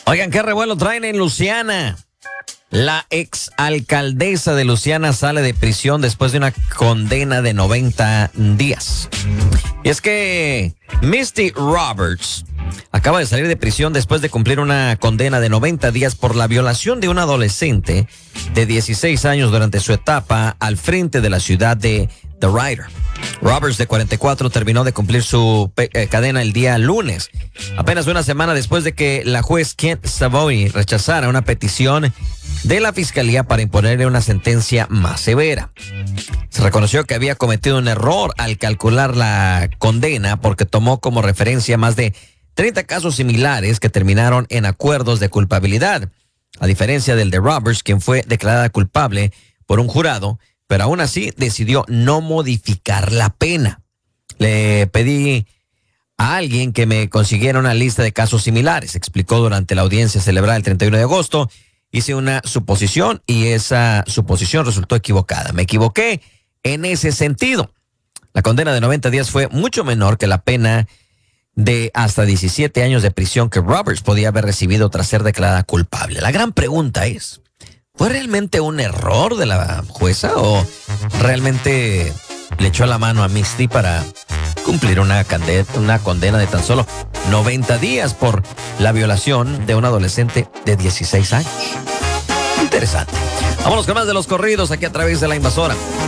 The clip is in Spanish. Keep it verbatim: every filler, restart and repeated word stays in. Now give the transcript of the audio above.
Oigan, qué revuelo traen en Luciana. La exalcaldesa de Luciana sale de prisión después de una condena de noventa días. Y es que Misty Roberts acaba de salir de prisión después de cumplir una condena de noventa días por la violación de un adolescente de dieciséis años durante su etapa al frente de la ciudad de The Ryder. Roberts, de cuarenta y cuatro, terminó de cumplir su eh, cadena el día lunes, apenas una semana después de que la juez Kent Savoy rechazara una petición de la fiscalía para imponerle una sentencia más severa. Se reconoció que había cometido un error al calcular la condena porque tomó como referencia más de treinta casos similares que terminaron en acuerdos de culpabilidad, a diferencia del de Roberts, quien fue declarada culpable por un jurado, pero aún así decidió no modificar la pena. Le pedí a alguien que me consiguiera una lista de casos similares, explicó durante la audiencia celebrada el treinta y uno de agosto. Hice una suposición y esa suposición resultó equivocada. Me equivoqué en ese sentido. La condena de noventa días fue mucho menor que la pena de hasta diecisiete años de prisión que Roberts podía haber recibido tras ser declarada culpable. La gran pregunta es, ¿fue realmente un error de la jueza o realmente le echó la mano a Misty para cumplir una, cande- una condena de tan solo noventa días por la violación de un adolescente de dieciséis años? Interesante. Vámonos con más de los corridos aquí a través de La Invasora.